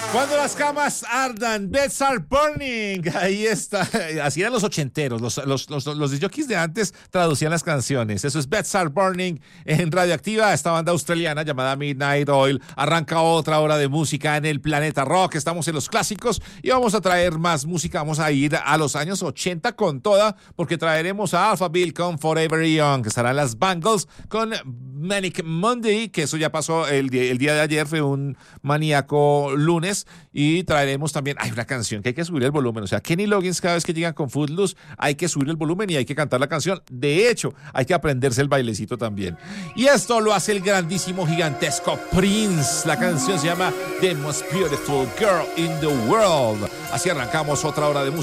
Cuando las camas ardan, beds are burning. Ahí está. Así eran los ochenteros. Los disjockeys de antes traducían las canciones. Eso es Beds Are Burning en Radioactiva. Esta banda australiana llamada Midnight Oil arranca otra hora de música en el planeta rock. Estamos en los clásicos y vamos a traer más música. Vamos a ir a los años 80 con toda, porque traeremos a Alphaville con Forever Young, que estarán las Bangles con Manic Monday, que eso ya pasó el día de ayer, fue un maníaco lunes. Y traeremos también, hay una canción que hay que subir el volumen, o sea, Kenny Loggins cada vez que llegan con Footloose hay que subir el volumen y hay que cantar la canción. De hecho, hay que aprenderse el bailecito también. Y esto lo hace el grandísimo, gigantesco Prince. La canción se llama The Most Beautiful Girl in the World. Así arrancamos otra hora de música.